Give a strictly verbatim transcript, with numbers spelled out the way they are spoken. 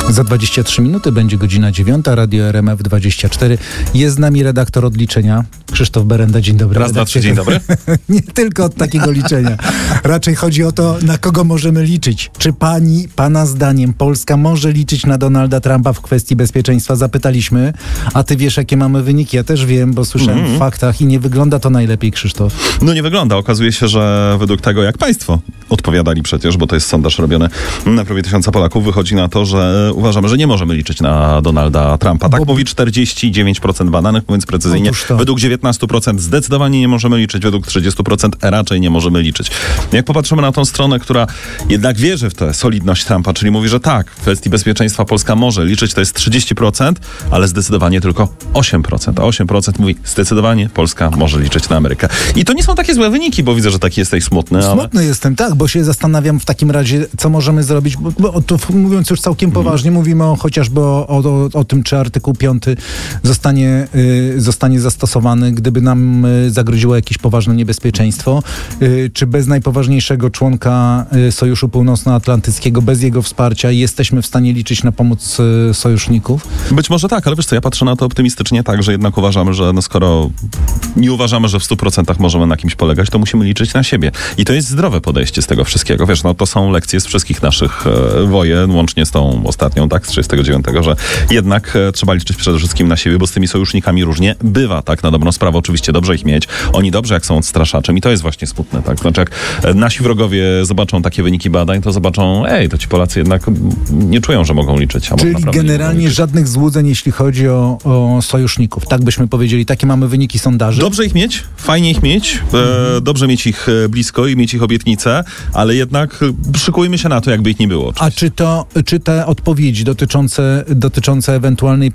Za dwadzieścia trzy minuty będzie godzina dziewiąta, Radio R M F dwadzieścia cztery. Jest z nami redaktor od liczenia, Krzysztof Berenda. Dzień dobry. Raz, dwa, trzy, dzień dobry. Nie tylko od takiego liczenia. Raczej chodzi o to, na kogo możemy liczyć. Czy pani, pana zdaniem Polska może liczyć na Donalda Trumpa w kwestii bezpieczeństwa? Zapytaliśmy, a ty wiesz, jakie mamy wyniki. Ja też wiem, bo słyszałem mm-hmm. w faktach i nie wygląda to najlepiej, Krzysztof. No nie wygląda. Okazuje się, że według tego, jak państwo odpowiadali przecież, bo to jest sondaż robiony na prawie tysiąca Polaków, wychodzi na to, że uważamy, że nie możemy liczyć na Donalda Trumpa. Tak bo... mówi czterdzieści dziewięć procent badanych, mówiąc precyzyjnie. Według dziewiętnaście procent zdecydowanie nie możemy liczyć, według trzydzieści procent raczej nie możemy liczyć. Jak popatrzymy na tą stronę, która jednak wierzy w tę solidność Trumpa, czyli mówi, że tak, w kwestii bezpieczeństwa Polska może liczyć, to jest trzydzieści procent, ale zdecydowanie tylko osiem procent. A osiem procent mówi, zdecydowanie Polska może liczyć na Amerykę. I to nie są takie złe wyniki, bo widzę, że taki jesteś smutny. Ale... Smutny jestem, tak, bo się zastanawiam w takim razie, co możemy zrobić, bo, bo to mówiąc już całkiem poważnie, mm. mówimy o, chociażby o, o, o tym, czy artykuł piąty zostanie, y, zostanie zastosowany, gdyby nam y, zagroziło jakieś poważne niebezpieczeństwo, y, czy bez najpoważniejszego członka y, Sojuszu Północnoatlantyckiego, bez jego wsparcia jesteśmy w stanie liczyć na pomoc y, sojuszników? Być może tak, ale wiesz co, ja patrzę na to optymistycznie tak, że jednak uważamy, że no skoro nie uważamy, że w stu procentach możemy na kimś polegać, to musimy liczyć na siebie. I to jest zdrowe podejście z tego wszystkiego. Wiesz, no to są lekcje z wszystkich naszych e, wojen, łącznie z tą ostatnią, tak, z trzydziestego dziewiątego, że jednak e, trzeba liczyć przede wszystkim na siebie, bo z tymi sojusznikami różnie bywa, tak, na dobrą sprawę. Oczywiście dobrze ich mieć. Oni dobrze, jak są odstraszaczem i to jest właśnie smutne, tak. Znaczy, jak e, nasi wrogowie zobaczą takie wyniki badań, to zobaczą, ej, to ci Polacy jednak nie czują, że mogą liczyć. A Czyli generalnie żadnych złudzeń, jeśli chodzi o, o sojuszników. Tak byśmy powiedzieli. Takie mamy wyniki sondaży. Dobrze ich mieć, fajnie ich mieć, e, dobrze mieć ich blisko i mieć ich obietnice, ale jednak szykujmy się na to, jakby ich nie było. Oczywiście. A czy to, czy te odpowiedzi dotyczące, dotyczące ewentualnej